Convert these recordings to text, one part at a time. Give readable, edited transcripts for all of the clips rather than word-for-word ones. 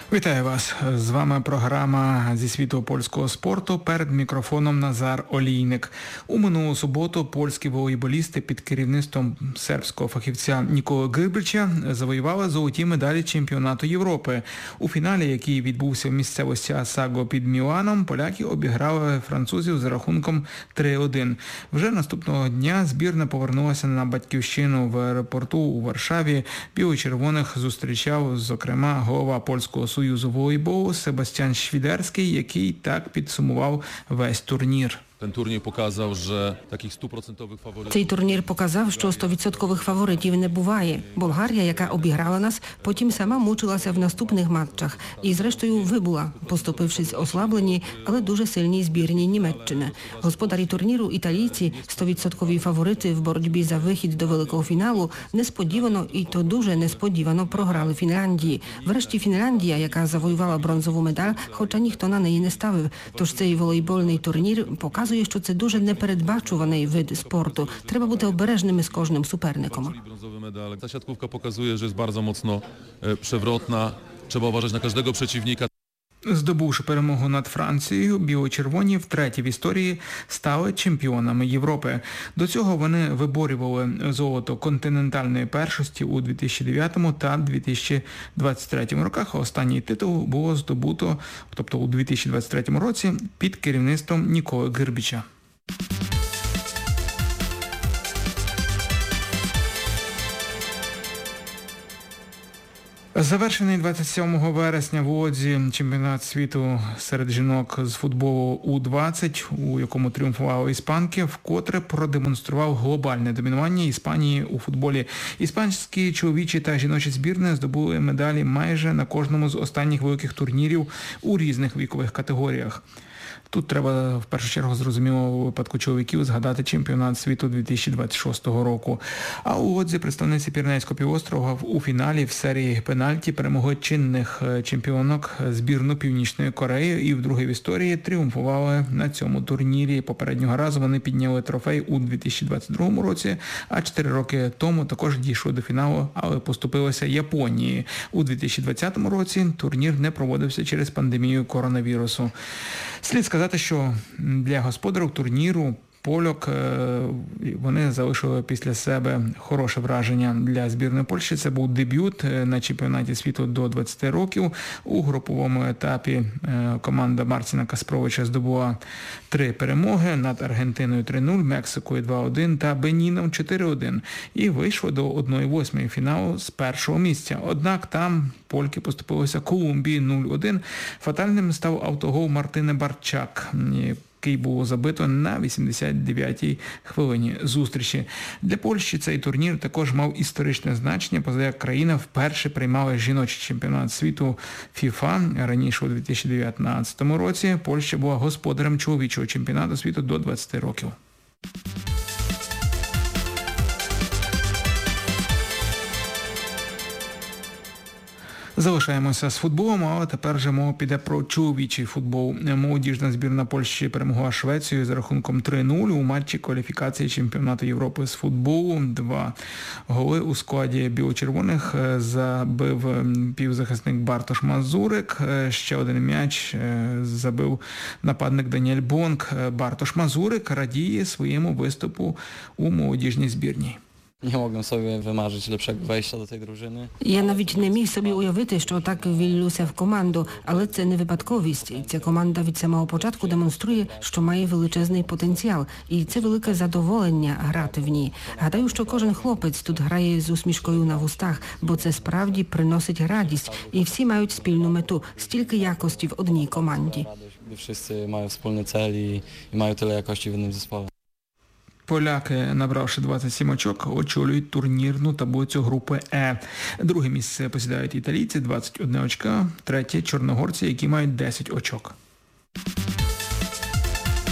Вітаю вас. З вами програма зі світу польського спорту. Перед мікрофоном Назар Олійник. У минулу суботу польські волейболісти під керівництвом сербського фахівця Ніколи Грбича завоювали золоті медалі чемпіонату Європи. У фіналі, який відбувся в місцевості Асаго під Міланом, поляки обіграли французів за рахунком 3-1. Вже наступного дня збірна повернулася на батьківщину в аеропорту у Варшаві. Біло-червоних зустрічав, зокрема, голова Польського Союзу волейболу Себастьян Швідерський, який так підсумував весь турнір. Цей турнір показав, що 100% фаворитів не буває. Болгарія, яка обіграла нас, потім сама мучилася в наступних матчах і зрештою вибула, поступившись ослаблені, але дуже сильній збірній Німеччини. Господарі турніру, італійці, 100% фаворити в боротьбі за вихід до великого фіналу, несподівано, і то дуже несподівано, програли Фінляндії. Врешті Фінляндія, яка завоювала бронзову медаль, хоча ніхто на неї не ставив. Тож цей волейбольний турнір показує, що це дуже непередбачуваний вид спорту. Треба бути обережними з кожним суперником. Та siatkówka pokazuje, że jest bardzo mocno przewrotna. Trzeba uważać na każdego przeciwnika. Здобувши перемогу над Францією, біло-червоні втретє в історії стали чемпіонами Європи. До цього вони виборювали золото континентальної першості у 2009 та 2023 роках. Останній титул було здобуто, тобто у 2023 році, під керівництвом Ніколи Грбича. Завершений 27 вересня в Лодзі чемпіонат світу серед жінок з футболу У-20, у якому тріумфували іспанки, вкотре продемонстрував глобальне домінування Іспанії у футболі. Іспанські чоловічі та жіночі збірні здобули медалі майже на кожному з останніх великих турнірів у різних вікових категоріях. Тут треба, в першу чергу, зрозуміло, у випадку чоловіків згадати чемпіонат світу 2026 року. А у Лодзі представниці Піренейського півострова у фіналі в серії пенальті перемогли чинних чемпіонок збірну Північної Кореї і вдруге в історії тріумфували на цьому турнірі. Попереднього разу вони підняли трофей у 2022 році, а 4 роки тому також дійшли до фіналу, але поступилися Японії. У 2020 році турнір не проводився через пандемію коронавірусу. Слід сказати, що для господарів турніру польок вони залишили після себе хороше враження для збірної Польщі. Це був дебют на чемпіонаті світу до 20 років. У груповому етапі команда Марціна Каспровича здобула 3 перемоги над Аргентиною 3-0, Мексикою 2-1 та Беніном 4-1. І вийшло до 1/8 фіналу з першого місця. Однак там польки поступилися Колумбії 0-1. Фатальним став автогол Мартини Барчак, який було забито на 89-й хвилині зустрічі. Для Польщі цей турнір також мав історичне значення, поза як країна вперше приймала жіночий чемпіонат світу FIFA. Раніше у 2019 році Польща була господарем чоловічого чемпіонату світу до 20 років. Залишаємося з футболом, але тепер вже мова піде про чоловічий футбол. Молодіжна збірна Польщі перемогла Швецію за рахунком 3-0 у матчі кваліфікації чемпіонату Європи з футболу. 2 голи у складі біло-червоних забив півзахисник Бартош Мазурик. Ще один м'яч забив нападник Даніель Бонк. Бартош Мазурик радіє своєму виступу у молодіжній збірній. Nie mogłem sobie wymarzyć lepszego wejścia do tej drużyny. Я навіть не міг собі уявити, що так ввільнуся в команду, але це не випадковість. Ця команда від самого початку демонструє, що має величезний потенціал, і це велике задоволення грати в ній. Гадаю, що кожен хлопець тут грає з усмішкою на вустах, бо це справді приносить радість, і всі мають спільну мету, стільки якості в одній команді. Gdy wszyscy mają wspólny cel i mają tyle jakości w jednym zespole. Поляки, набравши 27 очок, очолюють турнірну таблицю групи Е. Друге місце посідають італійці, 21 очка. Третє – чорногорці, які мають 10 очок.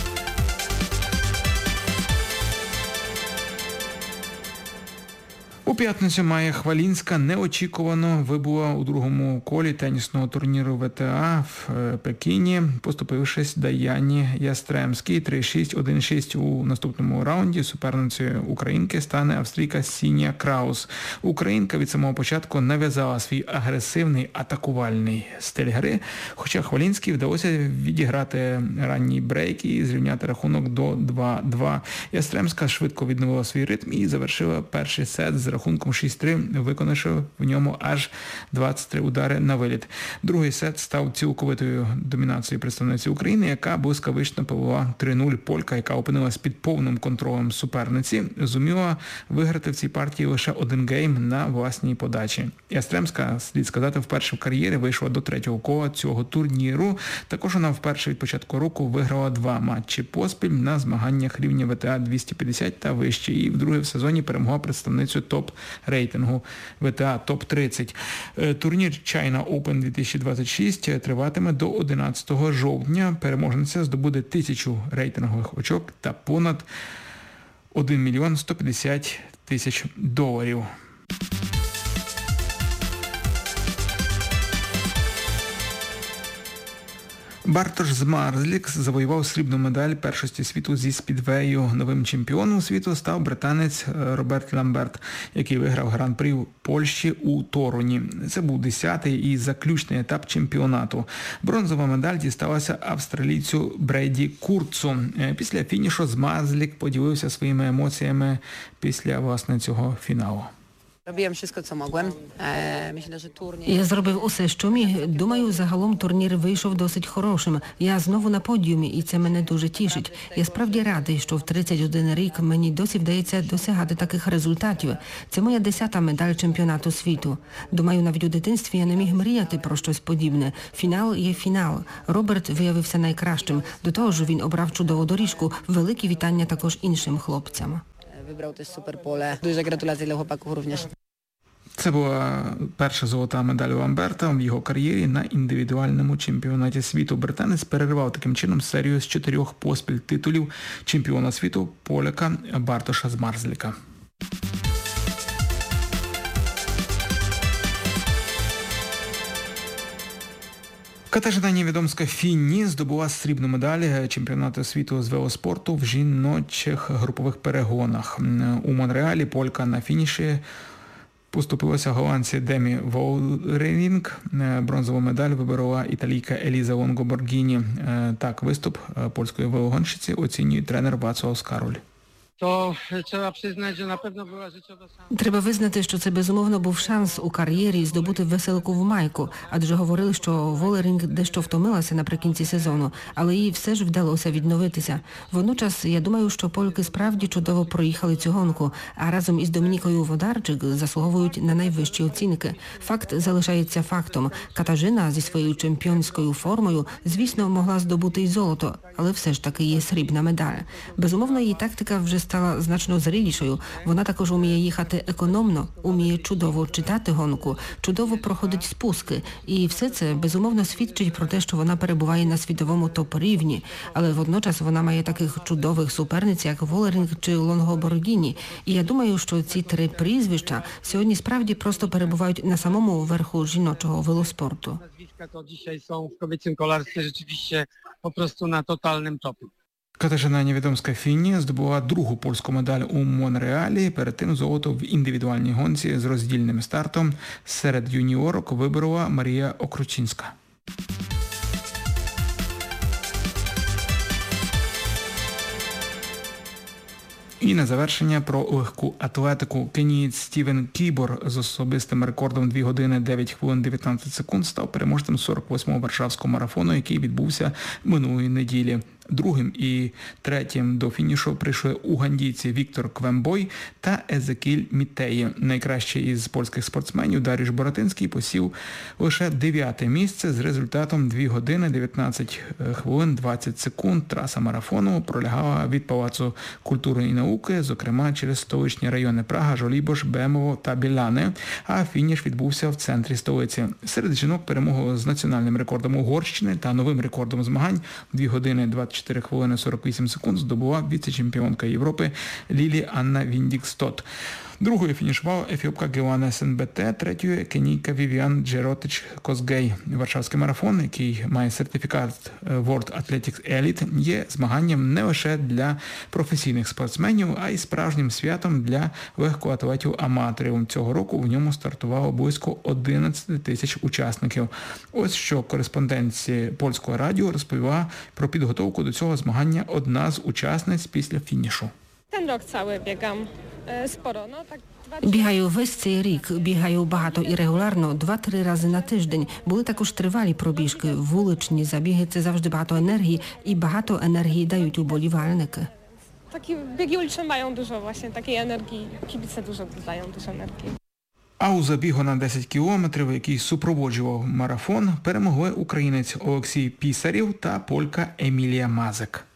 У п'ятницю Майя Хвалінська неочікувано вибула у другому колі тенісного турніру ВТА в Пекіні, поступившись Даяні Ястремській 3-6, 1-6 у наступному раунді. Суперницею українки стане австрійка Сінія Краус. Українка від самого початку нав'язала свій агресивний атакувальний стиль гри, хоча Хвалінській вдалося відіграти ранній брейк і зрівняти рахунок до 2-2. Ястремська швидко відновила свій ритм і завершила перший сет з рахунком 6-3, виконавши в ньому аж 23 удари на виліт. Другий сет став цілковитою домінацією представниці України, яка блискавично повела 3-0. Полька, яка опинилась під повним контролем суперниці, зуміла виграти в цій партії лише один гейм на власній подачі. Ястремська, слід сказати, вперше в кар'єрі вийшла до третього кола цього турніру. Також вона вперше від початку року виграла 2 матчі поспіль на змаганнях рівня ВТА 250 та вище. І вдруге в сезоні перемогла представницю топ-рейтингу ВТА топ-30. Турнір China Open 2026 триватиме до 11 жовтня. Переможниця здобуде 1000 рейтингових очок та понад 1 мільйон 150 тисяч доларів. Бартош Змарзлік завоював срібну медаль першості світу зі спідвею. Новим чемпіоном світу став британець Роберт Ламберт, який виграв гран-прі в Польщі у Торуні. Це був 10-й і заключний етап чемпіонату. Бронзова медаль дісталася австралійцю Брейді Курцу. Після фінішу Змарзлік поділився своїми емоціями після, власне, цього фіналу. Robiłem wszystko, co mogłem. Myślę, że turniej... Я зробив усе, що міг. Думаю, загалом турнір вийшов досить хорошим. Я знову на подіумі, і це мене дуже тішить. Я справді радий, що в 31 рік мені досі вдається досягати таких результатів. Це моя 10-та медаль чемпіонату світу. Думаю, навіть у дитинстві я не міг мріяти про щось подібне. Фінал є фінал. Роберт виявився найкращим. До того ж, він обрав чудову доріжку. Великі вітання також іншим хлопцям. Wybrał też super pole. Duże gratulacje dla chłopaków również. Це була перша золота медаль Ламберта в його кар'єрі на індивідуальному чемпіонаті світу. Британець перервав таким чином серію з 4 поспіль титулів чемпіона світу поляка Бартоша Змарзліка. Катажина Невідомська-Фінні здобула срібну медаль чемпіонату світу з велоспорту в жіночих групових перегонах. У Монреалі полька на фініші поступилася голландці Демі Волренінг. Бронзову медаль виборола італійка Еліза Лонго-Боргіні. Так, виступ польської велогонщиці оцінює тренер Вацлав Скароль. To trzeba przyznać, że na pewno była życiowa szansa. Треба визнати, що це безумовно був шанс у кар'єрі здобути веселку в майку, адже говорили, що Волерінг дещо втомилася наприкінці сезону, але їй все ж вдалося відновитися. Водночас, я думаю, що польки справді чудово проїхали цю гонку, а разом із Домінікою Водарчик заслуговують на найвищі оцінки. Факт залишається фактом. Катажина зі своєю чемпіонською формою, звісно, могла здобути й золото, але все ж таки є срібна медаль. Безумовно, її тактика вже стала значно зрілішою. Вона також уміє їхати економно, уміє чудово читати гонку, чудово проходить спуски. І все це, безумовно, свідчить про те, що вона перебуває на світовому топ-рівні. Але водночас вона має таких чудових суперниць, як Волерінг чи Лонго-Боргіні. І я думаю, що ці 3 прізвища сьогодні справді просто перебувають на самому верху жіночого велоспорту. Nazwiska to dzisiaj są w kobiecym kolarstwie rzeczywiście po prostu na totalnym topie. Катажина Невідомська-Фінні здобула другу польську медаль у Монреалі, перед тим золото в індивідуальній гонці з роздільним стартом серед юніорок виборола Марія Окручинська. І на завершення про легку атлетику. Кенієць Стівен Кібор з особистим рекордом 2 години 9 хвилин 19 секунд став переможцем 48-го Варшавського марафону, який відбувся минулої неділі. Другим і третім до фінішу прийшли угандійці Віктор Квембой та Езекіль Мітеї. Найкращий із польських спортсменів Даріуш Боратинський посів лише 9-те місце з результатом 2 години 19 хвилин 20 секунд. Траса марафону пролягала від Палацу культури і науки, зокрема через столичні райони Прага, Жолібош, Бемово та Біляни, а фініш відбувся в центрі столиці. Серед жінок перемогу з національним рекордом Угорщини та новим рекордом змагань 2 години 24 хвилини 48 секунд здобула віце-чемпіонка Європи Лілі Анна Віндікстот. Другою фінішувала ефіопка Геоана Сенбете, третьою кенійка Вівіан Джеротич Козгей. Варшавський марафон, який має сертифікат World Athletics Elite, є змаганням не лише для професійних спортсменів, а й справжнім святом для легкоатлетів-аматорів. Цього року в ньому стартувало близько 11 тисяч учасників. Ось що кореспонденції Польського радіо розповіла про підготовку до цього змагання одна з учасниць після фінішу. Ten rok cały biegam sporo, no tak 2 Бігаю весь цей рік, бігаю багато і регулярно, 2-3 рази на тиждень. Були також тривалі пробіжки, вуличні забіги – це завжди багато енергії, і багато енергії дають уболівальники. Takie biegi uliczne mają dużo właśnie takiej energii, kibice dużo dodają dużo energii. А у забігу на 10 кілометрів, який супроводжував марафон, перемогли українець Олексій Пісарів та полька Емілія Мазик.